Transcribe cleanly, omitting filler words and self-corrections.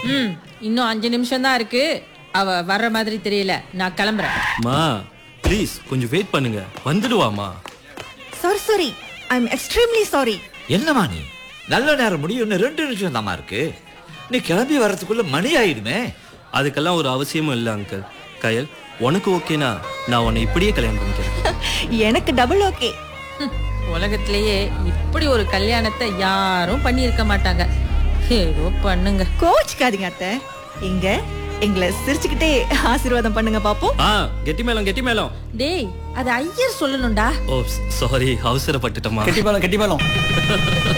ம் இன்னும் 5 நிமிஷம் தான் இருக்கு. அவ வர்ற மாதிரி தெரியல. நான் கிளம்புறேன். மா ப்ளீஸ் கொஞ்சம் வெயிட் பண்ணுங்க, வந்துடுவாமா. Sorry I am extremely sorry. என்னம்மா நீ? நல்ல நேரம் முடியும், இன்னும் 2 நிமிஷம் தாம்மா இருக்கு. நீ கிளம்பி வர்றதுக்குள்ள மணி ஆயிடுமே. அதுக்கெல்லாம் ஒரு அவசியமும் இல்லை அங்கிள். கயல், உனக்கு ஓகேனா நான் உன்னை இப்படியே கல்யாணம் பண்ணிக்கிறேன். எனக்கு டபுள் ஓகே. உலகத்திலேயே இப்படி ஒரு கல்யாணத்தை யாரும் பண்ணியிருக்க மாட்டாங்க. ஏதோ பண்ணுங்க. கோச்சுக்காதீங்க அத்தை. இங்க எங்களை சிரிச்சுக்கிட்டே ஆசீர்வாதம் பண்ணுங்க பாப்போம். கெட்டி மேளம் கெட்டி மேளம். டேய், அது ஐயர் சொல்லணும்டா. ஓ சாரி, அவசரப்பட்டுட்டமா. கெட்டி மேளம்